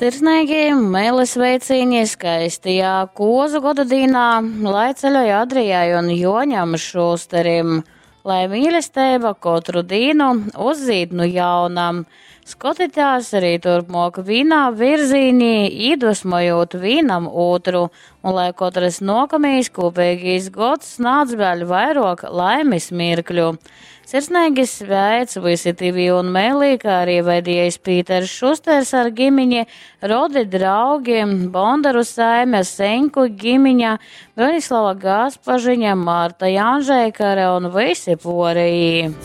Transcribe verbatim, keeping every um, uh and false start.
Sirsnīgi mēlis veicīņi skaistajā kozu godu dīnā, lai ceļoja Adrijai un Joņam Šusterim, lai mīlestība katru dīnu uzzīd nu jaunam. Skotitās arī turpmāk vienā virzīnī, iedvesmojot vienam otru, un lai katrs nokamīs kopīgīs gods nāc vēl vairāk laimes mirkļu. Sirsnīgi sveic visi divi un mēlī, kā arī vadījais Pīters Šusters ar gimiņi, rodi draugi, Bondaru saime, Senku gimiņa, Bronislava Gaspažiņa, Marta Janžēkare un visi porēji.